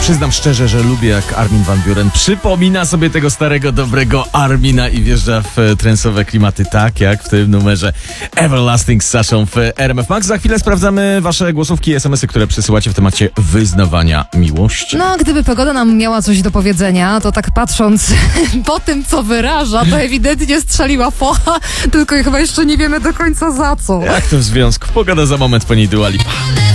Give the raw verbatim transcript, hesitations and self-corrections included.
Przyznam szczerze, że lubię, jak Armin van Buuren przypomina sobie tego starego, dobrego Armina i wjeżdża w trensowe klimaty, tak jak w tym numerze Everlasting z Saszą w R M F Max. Za chwilę sprawdzamy wasze głosówki i es em esy, które przysyłacie w temacie wyznawania miłości. No, gdyby pogoda nam miała coś do powiedzenia, to tak patrząc po tym, co wyraża, to ewidentnie strzeliła focha, tylko chyba jeszcze nie wiemy do końca za co. Jak to w związku? Pogoda za moment, po niej Dua Lipa.